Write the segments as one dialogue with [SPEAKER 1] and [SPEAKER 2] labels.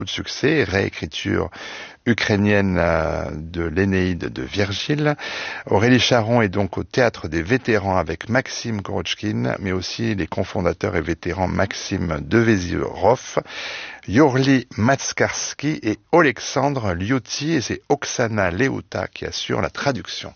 [SPEAKER 1] de succès, réécriture ukrainienne de l'Énéide de Virgile. Aurélie Charon est donc au Théâtre des Vétérans avec Maxime Korochkine, mais aussi les cofondateurs et vétérans Maxime Devezirov, Yorli Matskarski et Alexandre Liuti, et c'est Oksana Leuta qui assure la traduction.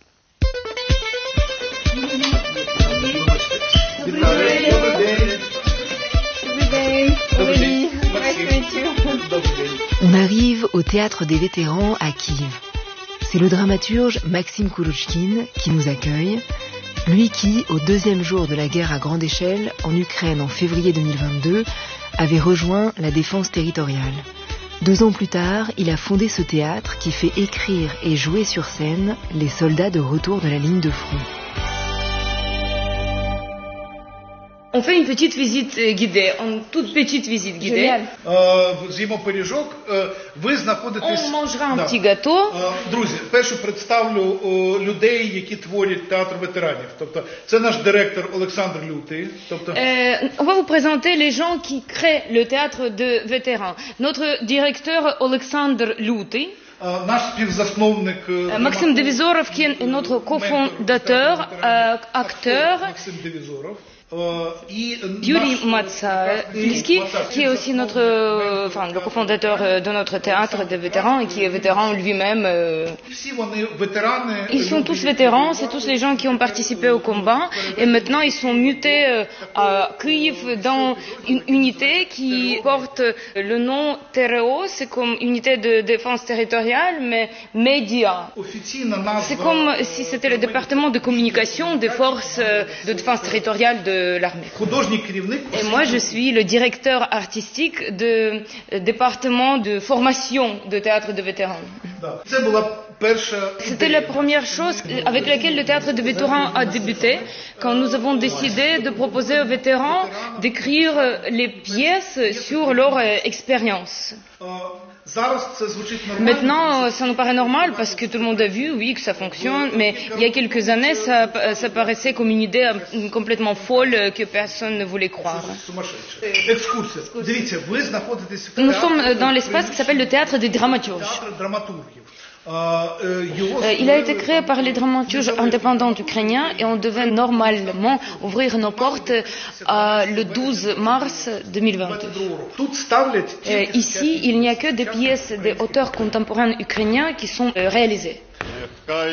[SPEAKER 2] On arrive au Théâtre des Vétérans à Kiev. C'est le dramaturge Maxime Korochkine qui nous accueille, lui qui, au deuxième jour de la guerre à grande échelle, en Ukraine en février 2022, avait rejoint la défense territoriale. 2 ans plus tard, il a fondé ce théâtre qui fait écrire et jouer sur scène les soldats de retour de la ligne de front.
[SPEAKER 3] On fait une petite visite guidée, une toute petite visite guidée.
[SPEAKER 4] З'їмо пиріжок. Ви знаходитесь...
[SPEAKER 3] On mangera un petit gâteau.
[SPEAKER 4] Друзі, першу представлю людей, які творять театр ветеранів. Тобто, це наш директор Олександр Лютий.
[SPEAKER 3] On va vous présenter les gens qui créent le théâtre de vétérans. Notre directeur Alexandre Luty.
[SPEAKER 4] Наш співзасновник
[SPEAKER 3] Maxime Devezirov, qui est notre cofondateur, acteur.
[SPEAKER 4] Максим Девізоров.
[SPEAKER 3] Yuri Matsalski, qui est aussi le cofondateur de notre théâtre de vétérans et qui est vétéran lui-même. Ils sont tous vétérans, c'est tous les gens qui ont participé au combat et maintenant ils sont mutés à Kiev dans une unité qui porte le nom TRO, c'est comme unité de défense territoriale mais média. C'est comme si c'était le département de communication des forces de défense territoriale de l'armée. Et moi, je suis le directeur artistique du département de formation de théâtre de vétérans. C'était la première chose avec laquelle le théâtre de vétérans a débuté, quand nous avons décidé de proposer aux vétérans d'écrire les pièces sur leur expérience. Maintenant, ça nous paraît normal parce que tout le monde a vu, oui, que ça fonctionne, mais il y a quelques années, ça paraissait comme une idée complètement folle que personne ne voulait croire. Nous sommes dans l'espace qui s'appelle le théâtre des dramaturges. Il a été créé par les dramaturges indépendants ukrainiens et on devait normalement ouvrir nos portes le 12 mars 2022. Ici, il n'y a que des pièces des auteurs contemporains ukrainiens qui sont réalisées.